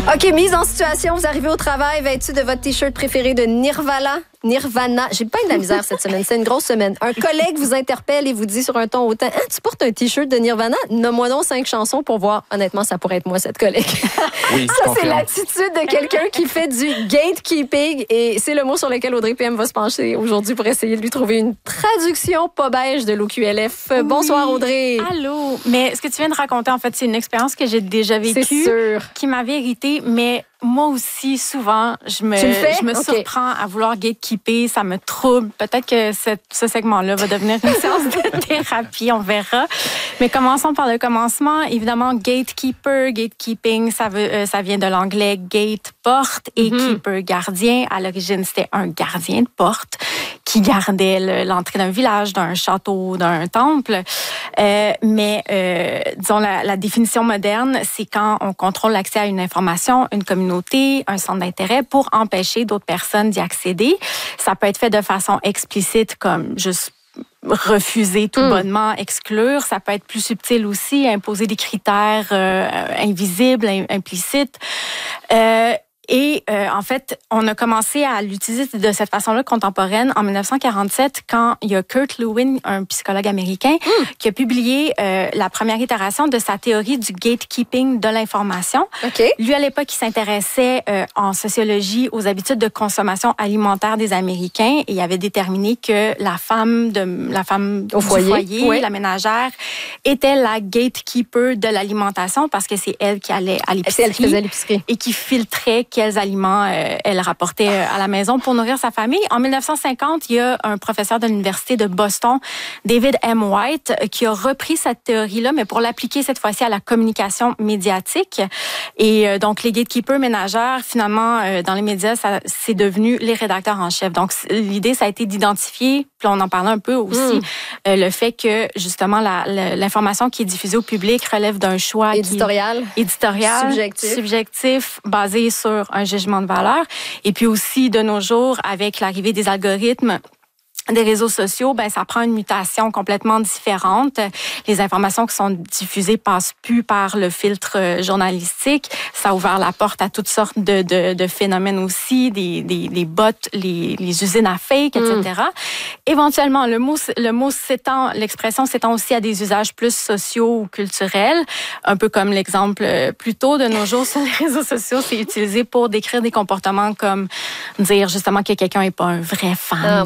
OK, mise en situation, vous arrivez au travail vêtu de votre T-shirt préféré de Nirvana. J'ai pas eu de la misère cette semaine, c'est une grosse semaine. Un collègue vous interpelle et vous dit sur un ton hautain, « tu portes un T-shirt de Nirvana? Nomme-moi donc 5 chansons pour voir. » Honnêtement, ça pourrait être moi, cette collègue. Oui, ça, c'est l'attitude de quelqu'un qui fait du gatekeeping et c'est le mot sur lequel Audrey PM va se pencher aujourd'hui pour essayer de lui trouver une traduction pas beige de l'OQLF. Oui. Bonsoir, Audrey. Allô. Mais ce que tu viens de raconter, en fait, c'est une expérience que j'ai déjà vécue, qui m'avait irritée, mais moi aussi, souvent, je me surprends à vouloir gatekeeper. Ça me trouble. Peut-être que ce segment-là va devenir une séance de thérapie. On verra. Mais commençons par le commencement. Évidemment, gatekeeper, gatekeeping, ça vient de l'anglais gate, porte, et keeper, gardien. À l'origine, c'était un gardien de porte qui gardait l'entrée d'un village, d'un château, d'un temple. Disons, la définition moderne, c'est quand on contrôle l'accès à une information, une communauté, un centre d'intérêt pour empêcher d'autres personnes d'y accéder. Ça peut être fait de façon explicite, comme juste refuser tout bonnement, exclure. Ça peut être plus subtil aussi, imposer des critères invisibles, implicites. En fait, on a commencé à l'utiliser de cette façon-là contemporaine en 1947 quand il y a Kurt Lewin, un psychologue américain, qui a publié la première itération de sa théorie du gatekeeping de l'information. Okay. Lui, à l'époque, il s'intéressait en sociologie aux habitudes de consommation alimentaire des Américains et il avait déterminé que la femme au foyer, la ménagère, était la gatekeeper de l'alimentation parce que c'est elle qui allait à l'épicerie. C'est elle qui faisait l'épicerie. Et qui filtrait quels aliments elle rapportait à la maison pour nourrir sa famille. En 1950, il y a un professeur de l'Université de Boston, David M. White, qui a repris cette théorie-là, mais pour l'appliquer cette fois-ci à la communication médiatique. Et donc, les gatekeepers ménagères, finalement, dans les médias, c'est devenu les rédacteurs en chef. Donc, l'idée, ça a été d'identifier, puis on en parlait un peu aussi, le fait que, justement, l'information qui est diffusée au public relève d'un choix éditorial, subjectif, basé sur un jugement de valeur. Et puis aussi, de nos jours, avec l'arrivée des algorithmes, des réseaux sociaux, ça prend une mutation complètement différente. Les informations qui sont diffusées passent plus par le filtre journalistique. Ça a ouvert la porte à toutes sortes de phénomènes aussi, des bots, les usines à fake, etc. Éventuellement, l'expression s'étend aussi à des usages plus sociaux ou culturels, un peu comme l'exemple plus tôt de nos jours sur les réseaux sociaux, c'est utilisé pour décrire des comportements comme dire justement que quelqu'un n'est pas un vrai fan.